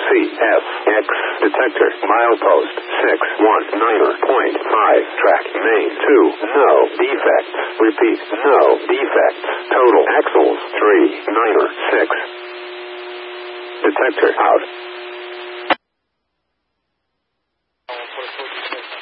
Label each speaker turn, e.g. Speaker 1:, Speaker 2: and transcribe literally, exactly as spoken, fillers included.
Speaker 1: C F X detector milepost six one nine point five track main two no defects. Repeat, no defects. Total axles three nine six. Detector out.